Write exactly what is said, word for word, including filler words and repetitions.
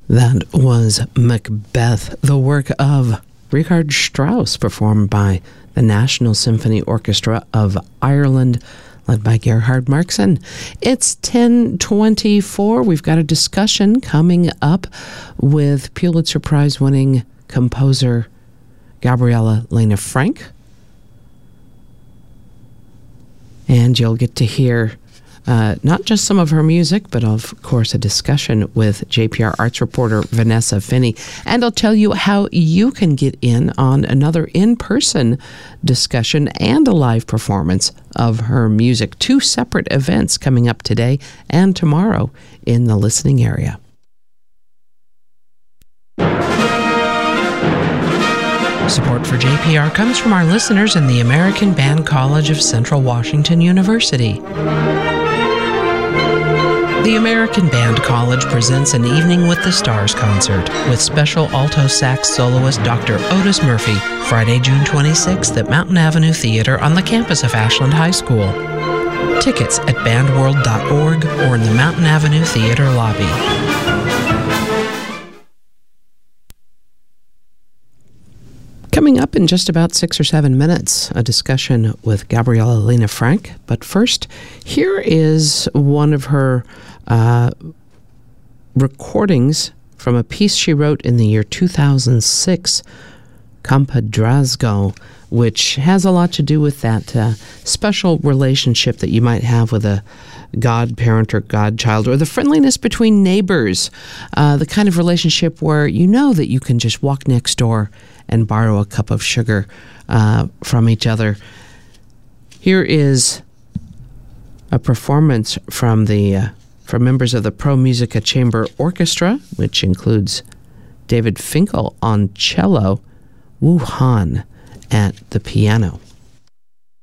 That was Macbeth, the work of Richard Strauss, performed by the National Symphony Orchestra of Ireland, led by Gerhard Markson. It's ten twenty-four. We've got a discussion coming up with Pulitzer Prize-winning composer Gabriela Lena Frank. And you'll get to hear Uh, not just some of her music, but of course a discussion with J P R arts reporter Vanessa Finney. And I'll tell you how you can get in on another in-person discussion and a live performance of her music. Two separate events coming up today and tomorrow in the listening area. Support for J P R comes from our listeners in the American Band College of Central Washington University. The American Band College presents an Evening with the Stars concert with special alto sax soloist Doctor Otis Murphy, Friday, June twenty-sixth at Mountain Avenue Theater on the campus of Ashland High School. Tickets at band world dot org or in the Mountain Avenue Theater lobby. Coming up in just about six or seven minutes, a discussion with Gabriela Lena Frank. But first, here is one of her uh, recordings from a piece she wrote in the year two thousand six, Compadrazgo, which has a lot to do with that uh, special relationship that you might have with a godparent or godchild, or the friendliness between neighbors, uh, the kind of relationship where you know that you can just walk next door and borrow a cup of sugar uh, from each other. Here is a performance from the uh, from members of the Pro Musica Chamber Orchestra, which includes David Finkel on cello, Wu Han at the piano.